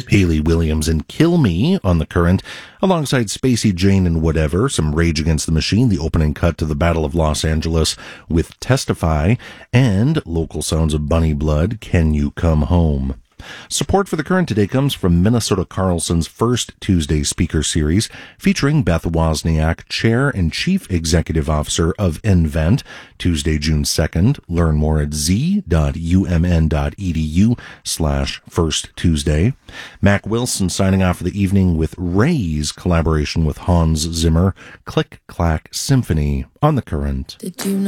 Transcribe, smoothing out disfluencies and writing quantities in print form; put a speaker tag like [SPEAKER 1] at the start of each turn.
[SPEAKER 1] Hayley Williams and Kill Me on The Current, alongside Spacey Jane and Whatever, some Rage Against the Machine, the opening cut to the Battle of Los Angeles with Testify, and local sounds of Bunny Blood, Can You Come Home. Support for The Current today comes from Minnesota Carlson's first Tuesday speaker series, featuring Beth Wozniak, Chair and Chief Executive Officer of nVent, Tuesday, June 2nd. Learn more at z.umn.edu/First Tuesday. Mac Wilson signing off for the evening with Ray's collaboration with Hans Zimmer, Click Clack Symphony on The Current.
[SPEAKER 2] Did you know